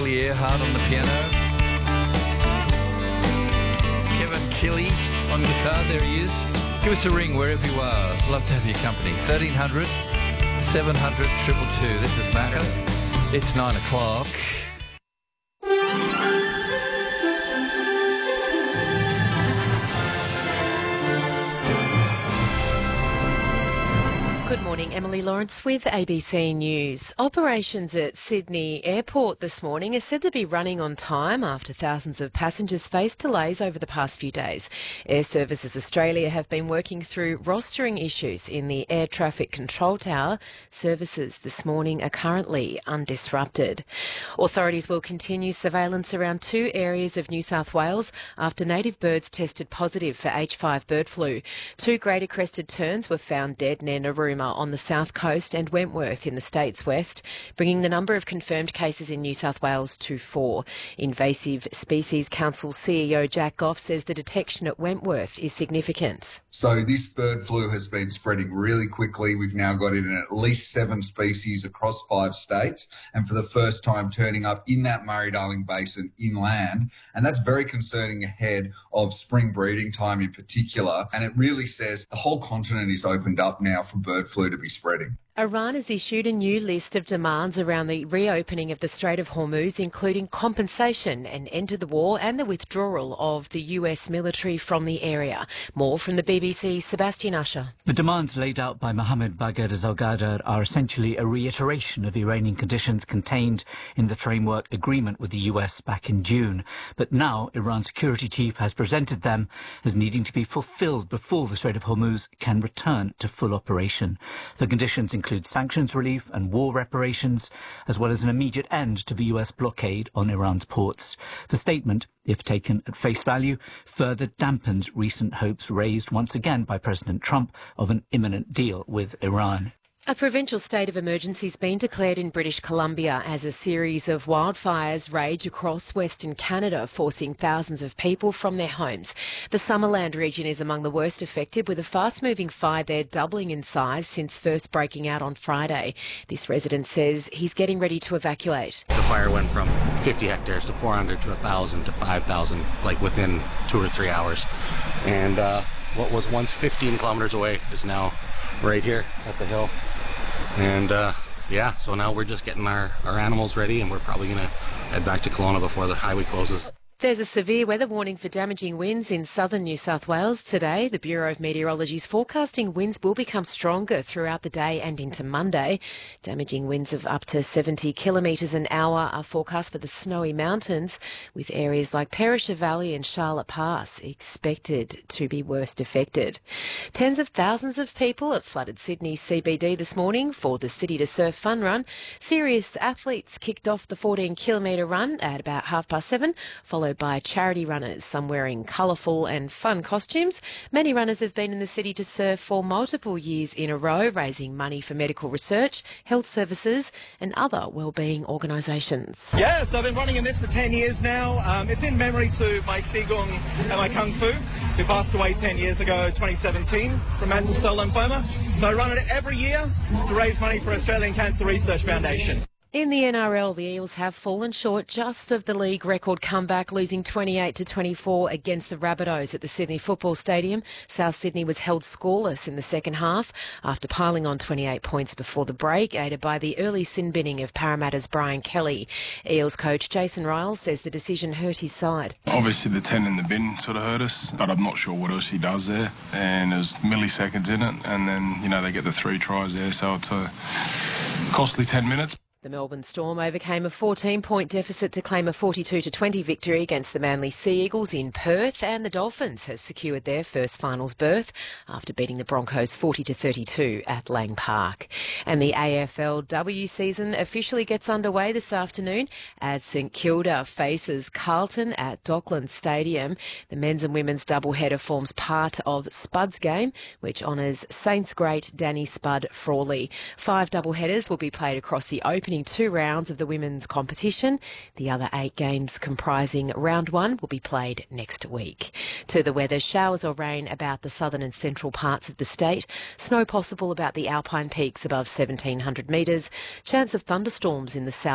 Amelia Earhart on the piano. Kevin Kelly on guitar, there he is. Give us a ring wherever you are. Love to have your company. 1300 700 222. This is Macca. It's 9 o'clock. Good morning, Emily Lawrence with ABC News. Operations at Sydney Airport this morning are said to be running on time after thousands of passengers faced delays over the past few days. Air Services Australia have been working through rostering issues in the air traffic control tower. Services this morning are currently undisrupted. Authorities will continue surveillance around 2 areas of New South Wales after native birds tested positive for H5 bird flu. 2 greater crested terns were found dead near Narooma on the south coast and Wentworth in the state's west, bringing the number of confirmed cases in New South Wales to 4. Invasive Species Council CEO Jack Goff says the detection at Wentworth is significant. So this bird flu has been spreading really quickly. We've now got it in at least 7 species across 5 states, and for the first time turning up in that Murray-Darling Basin inland. And that's very concerning ahead of spring breeding time in particular. And it really says the whole continent is opened up now for bird flu to be spreading. Iran has issued a new list of demands around the reopening of the Strait of Hormuz, including compensation, an end to the war and the withdrawal of the US military from the area. More from the BBC's Sebastian Usher. The demands laid out by Mohammad Bagher Zalgadar are essentially a reiteration of Iranian conditions contained in the framework agreement with the US back in June. But now Iran's security chief has presented them as needing to be fulfilled before the Strait of Hormuz can return to full operation. The conditions include sanctions relief and war reparations, as well as an immediate end to the US blockade on Iran's ports. The statement, if taken at face value, further dampens recent hopes raised once again by President Trump of an imminent deal with Iran. A provincial state of emergency has been declared in British Columbia as a series of wildfires rage across Western Canada, forcing thousands of people from their homes. The Summerland region is among the worst affected, with a fast-moving fire there doubling in size since first breaking out on Friday. This resident says he's getting ready to evacuate. The fire went from 50 hectares to 400 to 1,000 to 5,000, like within 2 or 3 hours. And what was once 15 kilometers away is now right here at the hill. And so now we're just getting our animals ready, and we're probably going to head back to Kelowna before the highway closes. There's a severe weather warning for damaging winds in southern New South Wales today. The Bureau of Meteorology is forecasting winds will become stronger throughout the day and into Monday. Damaging winds of up to 70 kilometres an hour are forecast for the Snowy Mountains, with areas like Perisher Valley and Charlotte Pass expected to be worst affected. Tens of thousands of people have flooded Sydney's CBD this morning for the City to Surf Fun Run. Serious athletes kicked off the 14-kilometre run at about 7:30, followed by charity runners, some wearing colourful and fun costumes. Many runners have been in the City to Surf for multiple years in a row, raising money for medical research, health services and other wellbeing organisations. Yes, I've been running in this for 10 years now. It's in memory to my Qigong and my Kung Fu, who passed away 10 years ago, 2017, from mantle cell lymphoma. So I run it every year to raise money for Australian Cancer Research Foundation. In the NRL, the Eels have fallen short just of the league record comeback, losing 28-24 against the Rabbitohs at the Sydney Football Stadium. South Sydney was held scoreless in the second half after piling on 28 points before the break, aided by the early sin binning of Parramatta's Brian Kelly. Eels coach Jason Riles says the decision hurt his side. Obviously the 10 in the bin sort of hurt us, but I'm not sure what else he does there. And there's milliseconds in it, and then, they get the 3 tries there, so it's a costly 10 minutes. The Melbourne Storm overcame a 14-point deficit to claim a 42-20 victory against the Manly Sea Eagles in Perth, and the Dolphins have secured their first finals berth after beating the Broncos 40-32 at Lang Park. And the AFLW season officially gets underway this afternoon as St Kilda faces Carlton at Docklands Stadium. The men's and women's doubleheader forms part of Spud's game, which honours Saints great Danny Spud Frawley. 5 doubleheaders will be played across the opening 2 rounds of the women's competition. The other 8 games comprising round 1 will be played next week. To the weather, showers or rain about the southern and central parts of the state. Snow possible about the Alpine peaks above 1,700 metres. Chance of thunderstorms in the south.